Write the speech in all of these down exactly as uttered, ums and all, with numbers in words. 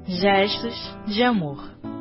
Gestos de amor.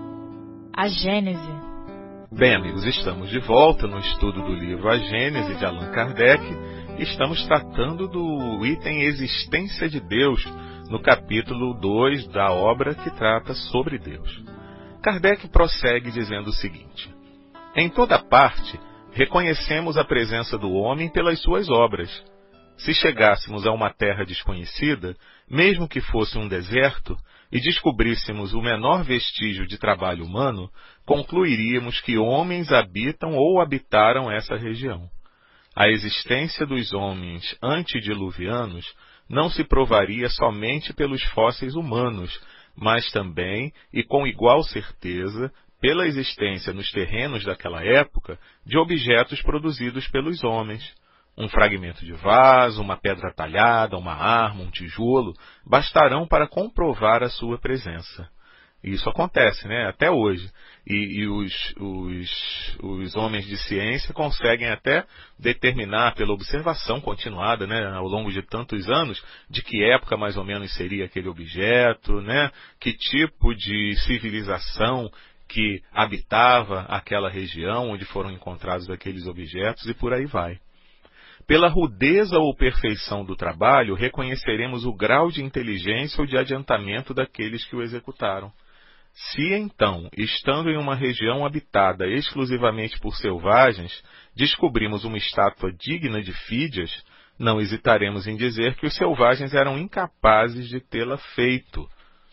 A Gênese. Bem, amigos, estamos de volta no estudo do livro A Gênese, de Allan Kardec. Estamos tratando do item Existência de Deus, no capítulo dois da obra que trata sobre Deus. Kardec prossegue dizendo o seguinte: em toda parte, reconhecemos a presença do homem pelas suas obras. Se chegássemos a uma terra desconhecida, mesmo que fosse um deserto, e descobríssemos o menor vestígio de trabalho humano, concluiríamos que homens habitam ou habitaram essa região. A existência dos homens antediluvianos não se provaria somente pelos fósseis humanos, mas também, e com igual certeza, pela existência nos terrenos daquela época de objetos produzidos pelos homens. Um fragmento de vaso, uma pedra talhada, uma arma, um tijolo, bastarão para comprovar a sua presença. Isso acontece, né? Até hoje. E, e os, os, os homens de ciência conseguem até determinar, pela observação continuada, né, ao longo de tantos anos, de que época mais ou menos seria aquele objeto, né? Que tipo de civilização que habitava aquela região onde foram encontrados aqueles objetos, e por aí vai. Pela rudeza ou perfeição do trabalho, reconheceremos o grau de inteligência ou de adiantamento daqueles que o executaram. Se, então, estando em uma região habitada exclusivamente por selvagens, descobrimos uma estátua digna de Fídias, não hesitaremos em dizer que os selvagens eram incapazes de tê-la feito,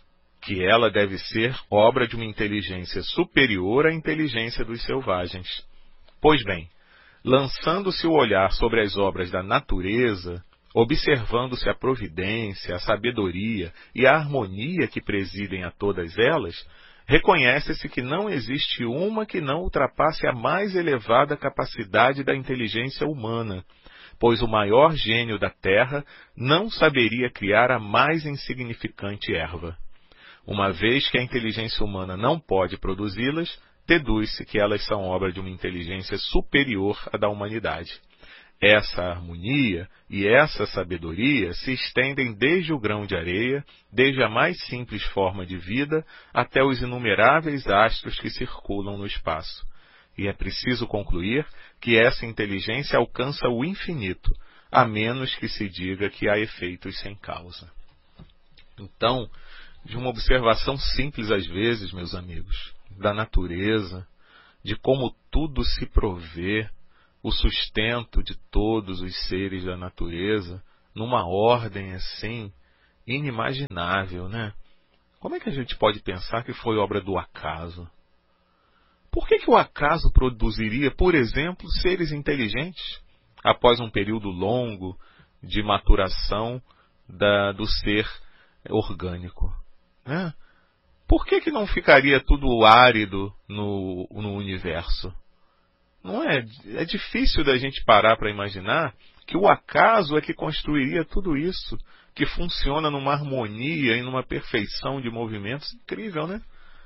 que ela deve ser obra de uma inteligência superior à inteligência dos selvagens. Pois bem, lançando-se o olhar sobre as obras da natureza, observando-se a providência, a sabedoria e a harmonia que presidem a todas elas, reconhece-se que não existe uma que não ultrapasse a mais elevada capacidade da inteligência humana, pois o maior gênio da terra não saberia criar a mais insignificante erva. Uma vez que a inteligência humana não pode produzi-las, deduz-se que elas são obra de uma inteligência superior à da humanidade. Essa harmonia e essa sabedoria se estendem desde o grão de areia, desde a mais simples forma de vida, até os inumeráveis astros que circulam no espaço. E é preciso concluir que essa inteligência alcança o infinito, a menos que se diga que há efeitos sem causa. Então, de uma observação simples às vezes, meus amigos, da natureza, de como tudo se provê, o sustento de todos os seres da natureza, numa ordem assim, inimaginável, né? Como é que a gente pode pensar que foi obra do acaso? Por que que o acaso produziria, por exemplo, seres inteligentes, após um período longo de maturação da, do ser orgânico, né? Por que que não ficaria tudo árido no, no universo? Não é, é difícil da gente parar para imaginar que o acaso é que construiria tudo isso, que funciona numa harmonia e numa perfeição de movimentos incrível, né?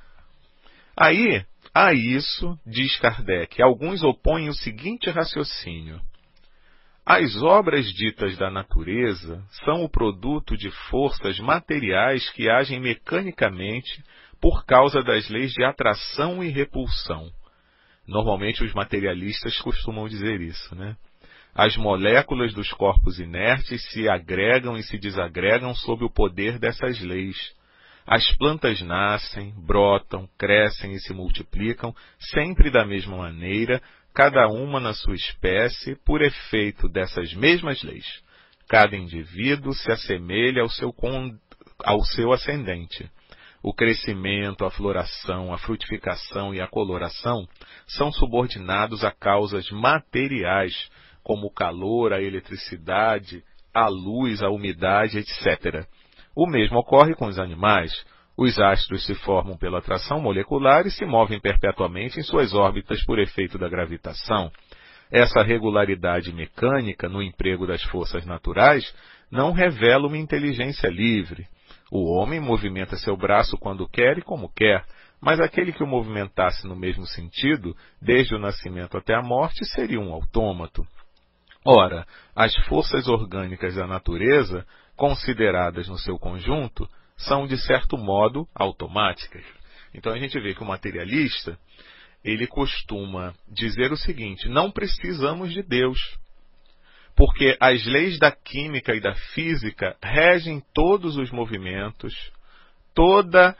Aí, a isso, diz Kardec, alguns opõem o seguinte raciocínio: as obras ditas da natureza são o produto de forças materiais que agem mecanicamente por causa das leis de atração e repulsão. Normalmente os materialistas costumam dizer isso, né? As moléculas dos corpos inertes se agregam e se desagregam sob o poder dessas leis. As plantas nascem, brotam, crescem e se multiplicam sempre da mesma maneira, cada uma na sua espécie, por efeito dessas mesmas leis. Cada indivíduo se assemelha ao seu, con... ao seu ascendente. O crescimento, a floração, a frutificação e a coloração são subordinados a causas materiais, como o calor, a eletricidade, a luz, a umidade, etcétera. O mesmo ocorre com os animais. Os astros se formam pela atração molecular e se movem perpetuamente em suas órbitas por efeito da gravitação. Essa regularidade mecânica no emprego das forças naturais não revela uma inteligência livre. O homem movimenta seu braço quando quer e como quer, mas aquele que o movimentasse no mesmo sentido, desde o nascimento até a morte, seria um autômato. Ora, as forças orgânicas da natureza, consideradas no seu conjunto, são, de certo modo, automáticas. Então a gente vê que o materialista, ele costuma dizer o seguinte: não precisamos de Deus, porque as leis da química e da física regem todos os movimentos, toda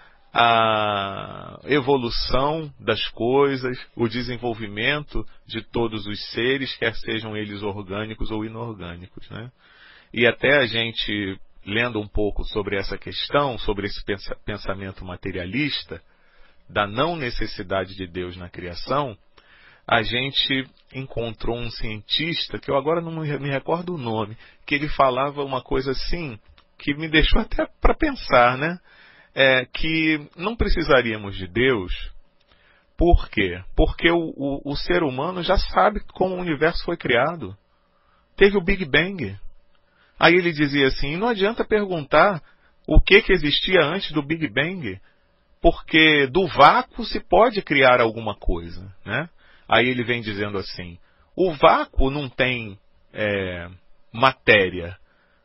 a evolução das coisas, o desenvolvimento de todos os seres, quer sejam eles orgânicos ou inorgânicos, né? E até a gente, lendo um pouco sobre essa questão, sobre esse pensamento materialista, da não necessidade de Deus na criação, a gente encontrou um cientista, que eu agora não me recordo o nome, que ele falava uma coisa assim, que me deixou até para pensar, né? É, que não precisaríamos de Deus. Por quê? Porque o, o, o ser humano já sabe como o universo foi criado. Teve o Big Bang. Aí ele dizia assim, não adianta perguntar o que, que existia antes do Big Bang, porque do vácuo se pode criar alguma coisa, né? Aí ele vem dizendo assim, o vácuo não tem é, matéria,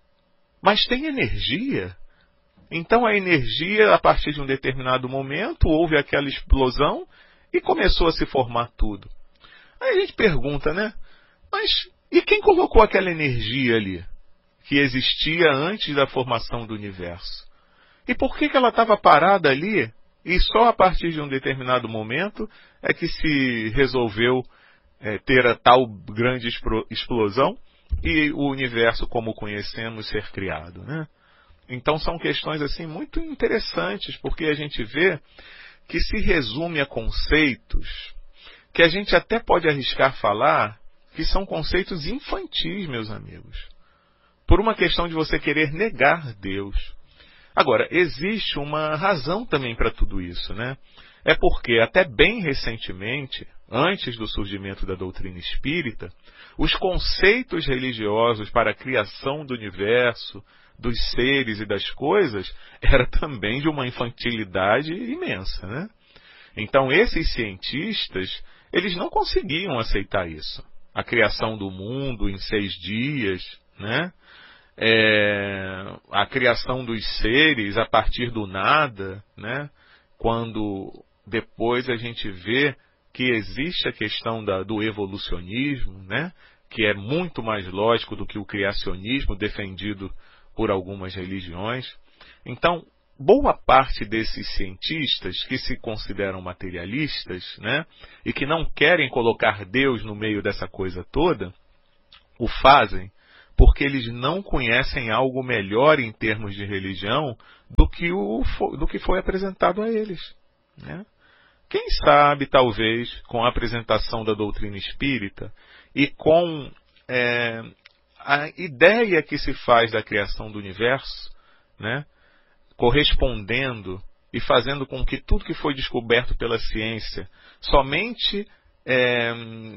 mas tem energia. Então a energia, a partir de um determinado momento, houve aquela explosão e começou a se formar tudo. Aí a gente pergunta, né? Mas e quem colocou aquela energia ali, que existia antes da formação do universo? E por que que ela estava parada ali e só a partir de um determinado momento é que se resolveu é, ter a tal grande explosão e o universo como o conhecemos ser criado, né? Então são questões assim muito interessantes, porque a gente vê que se resume a conceitos que a gente até pode arriscar falar que são conceitos infantis, meus amigos, por uma questão de você querer negar Deus. Agora, existe uma razão também para tudo isso, né? É porque até bem recentemente, antes do surgimento da doutrina espírita, os conceitos religiosos para a criação do universo, dos seres e das coisas, era também de uma infantilidade imensa, né? Então esses cientistas, eles não conseguiam aceitar isso. A criação do mundo em seis dias, né? É, a criação dos seres a partir do nada, né? Quando depois a gente vê que existe a questão da, do evolucionismo, né? Que é muito mais lógico do que o criacionismo defendido por algumas religiões. Então, boa parte desses cientistas que se consideram materialistas, né, e que não querem colocar Deus no meio dessa coisa toda, o fazem porque eles não conhecem algo melhor em termos de religião do que, o, do que foi apresentado a eles, né? Quem sabe, talvez, com a apresentação da doutrina espírita e com é, a ideia que se faz da criação do universo, né, correspondendo e fazendo com que tudo que foi descoberto pela ciência somente é,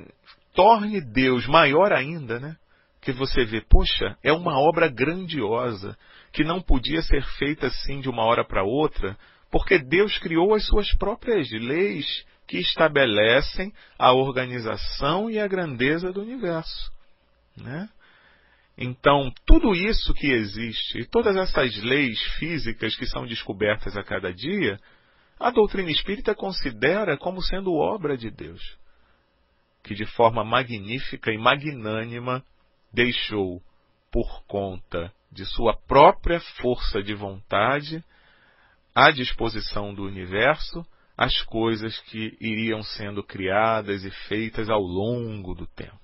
torne Deus maior ainda, né? Que você vê, poxa, é uma obra grandiosa, que não podia ser feita assim de uma hora para outra, porque Deus criou as suas próprias leis que estabelecem a organização e a grandeza do universo, né? Então, tudo isso que existe, e todas essas leis físicas que são descobertas a cada dia, a doutrina espírita considera como sendo obra de Deus, que de forma magnífica e magnânima deixou, por conta de sua própria força de vontade, à disposição do universo, as coisas que iriam sendo criadas e feitas ao longo do tempo.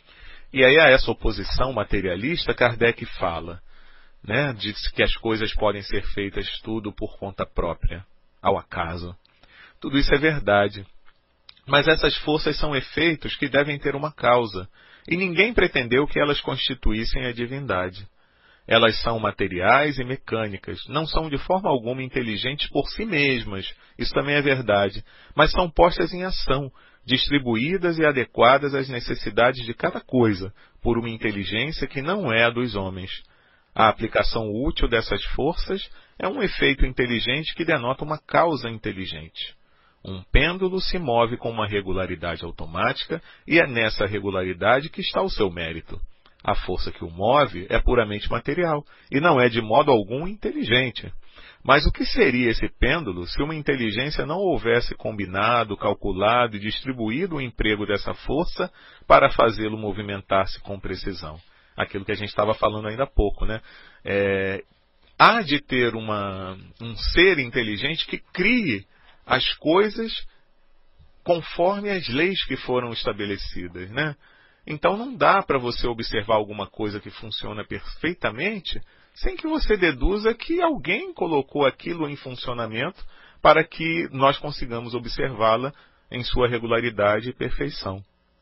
E aí a essa oposição materialista, Kardec fala, né, de que as coisas podem ser feitas tudo por conta própria, ao acaso. Tudo isso é verdade. Mas essas forças são efeitos que devem ter uma causa, e ninguém pretendeu que elas constituíssem a divindade. Elas são materiais e mecânicas, não são de forma alguma inteligentes por si mesmas, isso também é verdade, mas são postas em ação, distribuídas e adequadas às necessidades de cada coisa, por uma inteligência que não é a dos homens. A aplicação útil dessas forças é um efeito inteligente que denota uma causa inteligente. Um pêndulo se move com uma regularidade automática e é nessa regularidade que está o seu mérito. A força que o move é puramente material e não é de modo algum inteligente. Mas o que seria esse pêndulo se uma inteligência não houvesse combinado, calculado e distribuído o emprego dessa força para fazê-lo movimentar-se com precisão? Aquilo que a gente estava falando ainda há pouco, né? É, há de ter uma, um ser inteligente que crie as coisas conforme as leis que foram estabelecidas, né? Então não dá para você observar alguma coisa que funciona perfeitamente sem que você deduza que alguém colocou aquilo em funcionamento para que nós consigamos observá-la em sua regularidade e perfeição.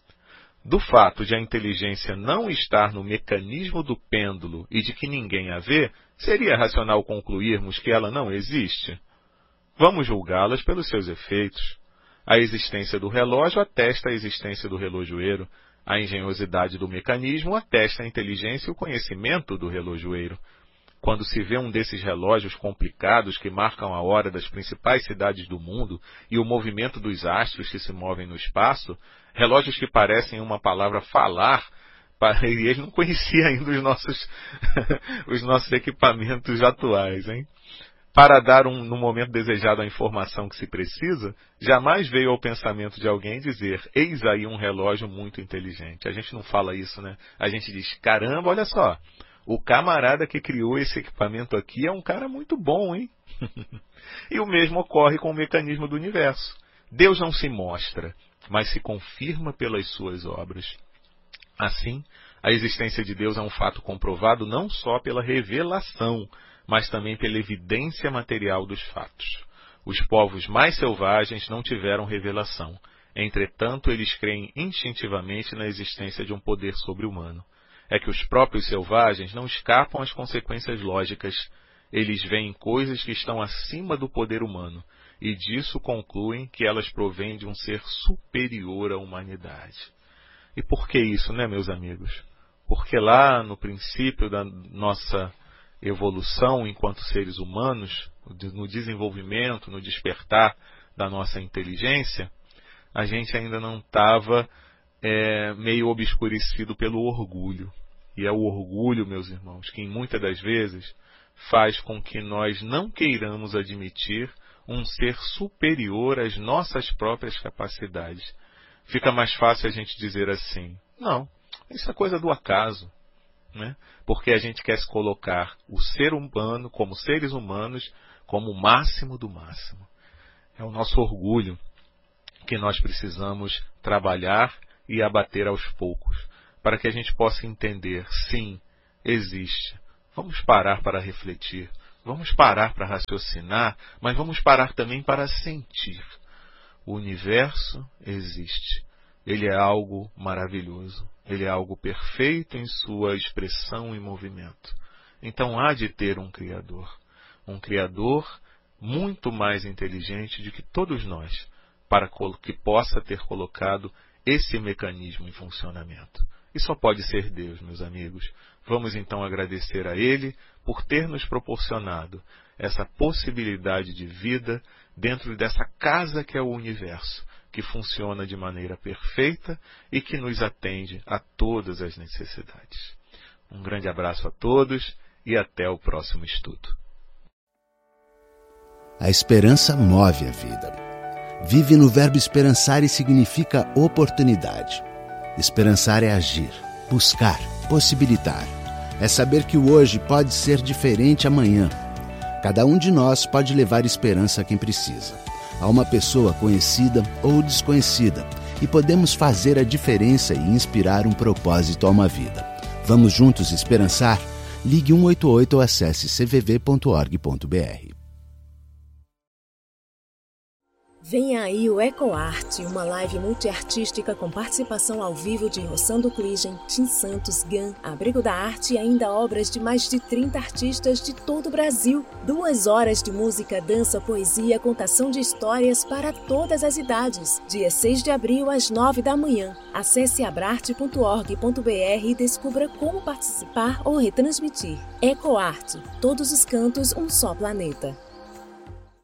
Do fato de a inteligência não estar no mecanismo do pêndulo e de que ninguém a vê, seria racional concluirmos que ela não existe? Vamos julgá-las pelos seus efeitos. A existência do relógio atesta a existência do relojoeiro. A engenhosidade do mecanismo atesta a inteligência e o conhecimento do relojoeiro. Quando se vê um desses relógios complicados que marcam a hora das principais cidades do mundo e o movimento dos astros que se movem no espaço, relógios que parecem uma palavra falar, e ele não conhecia ainda os nossos, os nossos equipamentos atuais, hein? Para dar um, no momento desejado a informação que se precisa, jamais veio ao pensamento de alguém dizer, eis aí um relógio muito inteligente. A gente não fala isso, né? A gente diz, caramba, olha só, o camarada que criou esse equipamento aqui é um cara muito bom, hein? E o mesmo ocorre com o mecanismo do universo. Deus não se mostra, mas se confirma pelas suas obras. Assim, a existência de Deus é um fato comprovado não só pela revelação, mas também pela evidência material dos fatos. Os povos mais selvagens não tiveram revelação. Entretanto, eles creem instintivamente na existência de um poder sobre-humano. É que os próprios selvagens não escapam às consequências lógicas. Eles veem coisas que estão acima do poder humano, e disso concluem que elas provêm de um ser superior à humanidade. E por que isso, né, meus amigos? Porque lá no princípio da nossa evolução enquanto seres humanos, no desenvolvimento, no despertar da nossa inteligência, a gente ainda não estava é, meio obscurecido pelo orgulho. E é o orgulho, meus irmãos, que muitas das vezes faz com que nós não queiramos admitir um ser superior às nossas próprias capacidades. Fica mais fácil a gente dizer assim, não, isso é coisa do acaso. Né? Porque a gente quer se colocar o ser humano, como seres humanos, como o máximo do máximo. É o nosso orgulho que nós precisamos trabalhar e abater aos poucos, para que a gente possa entender, sim, existe. Vamos parar para refletir, vamos parar para raciocinar, mas vamos parar também para sentir. O universo existe. Ele é algo maravilhoso. Ele é algo perfeito em sua expressão e movimento. Então há de ter um Criador. Um Criador muito mais inteligente do que todos nós, para que possa ter colocado esse mecanismo em funcionamento. E só pode ser Deus, meus amigos. Vamos então agradecer a Ele por ter nos proporcionado essa possibilidade de vida dentro dessa casa que é o universo, que funciona de maneira perfeita e que nos atende a todas as necessidades. Um grande abraço a todos e até o próximo estudo. A esperança move a vida. Vive no verbo esperançar e significa oportunidade. Esperançar é agir, buscar, possibilitar. É saber que o hoje pode ser diferente amanhã. Cada um de nós pode levar esperança a quem precisa. A uma pessoa conhecida ou desconhecida, e podemos fazer a diferença e inspirar um propósito a uma vida. Vamos juntos esperançar? Ligue um oito oito ou acesse c v v ponto org ponto b r. Vem aí o EcoArt, uma live multiartística com participação ao vivo de Rossando Kligen, Tim Santos, Gan, Abrigo da Arte e ainda obras de mais de trinta artistas de todo o Brasil. Duas horas de música, dança, poesia, contação de histórias para todas as idades. Dia seis de abril, às nove da manhã. Acesse abrarte ponto org ponto b r e descubra como participar ou retransmitir. EcoArt, todos os cantos, um só planeta.